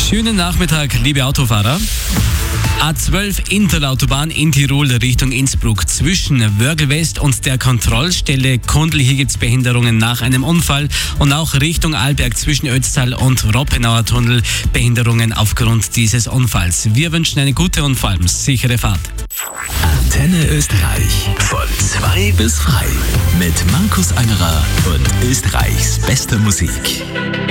Schönen Nachmittag, liebe Autofahrer. A12 Interlautobahn in Tirol Richtung Innsbruck. Zwischen Wörgl West und der Kontrollstelle Kundl. Hier gibt es Behinderungen nach einem Unfall. Und auch Richtung Arlberg zwischen Ötztal und Roppenauer Tunnel Behinderungen aufgrund dieses Unfalls. Wir wünschen eine gute und vor allem sichere Fahrt. Antenne Österreich. Von 2 bis frei. Mit Markus Angerer und Österreichs bester Musik.